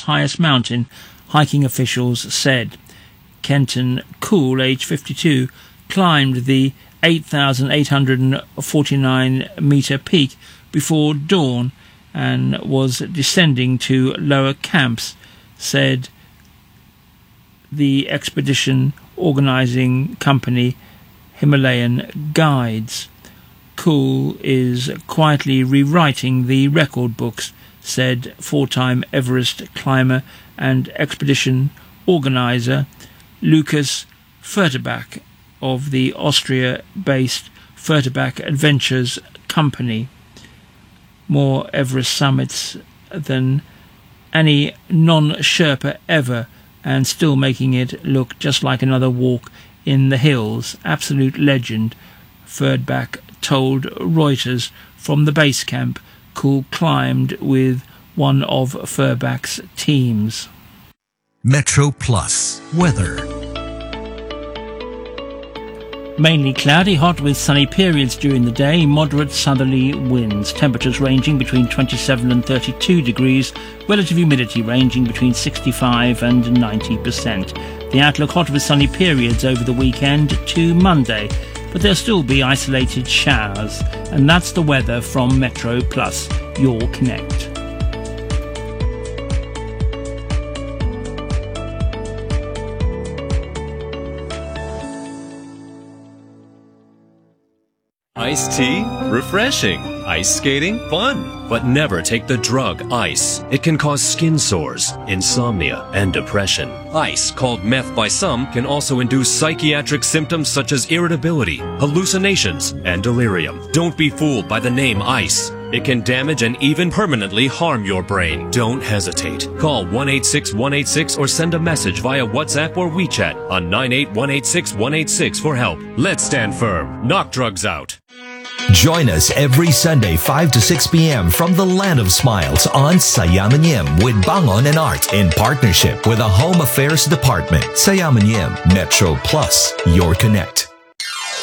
highest mountain, hiking officials said. Kenton Cool, age 52, climbed the 8,849-metre peak before dawn and was descending to lower camps, said the expedition organising company Himalayan Guides. Cool is quietly rewriting the record books, said four-time Everest climber and expedition organiser Lucas Furtebach of the Austria-based Furtebach Adventures Company. More Everest summits than any non-Sherpa ever, and still making it look just like another walk in the hills. Absolute legend, Furtebach told Reuters from the base camp Cool climbed with one of Furtebach's teams. Metro Plus weather. Mainly cloudy, hot with sunny periods during the day, moderate southerly winds, temperatures ranging between 27 and 32 degrees, relative humidity ranging between 65 and 90%. The outlook hot with sunny periods over the weekend to Monday, but there'll still be isolated showers. And that's the weather from Metro Plus, your Connect. Iced tea? Refreshing. Ice skating? Fun. But never take the drug ice. It can cause skin sores, insomnia, and depression. Ice, called meth by some, can also induce psychiatric symptoms such as irritability, hallucinations, and delirium. Don't be fooled by the name ice. It can damage and even permanently harm your brain. Don't hesitate. Call 1-866-186 or send a message via WhatsApp or WeChat on 98-186-186 for help. Let's stand firm. Knock drugs out. Join us every Sunday 5 to 6 p.m. from the Land of Smiles on Sayamanim with Bangon and Art in partnership with the Home Affairs Department. Sayamanim, Metro Plus, your Connect.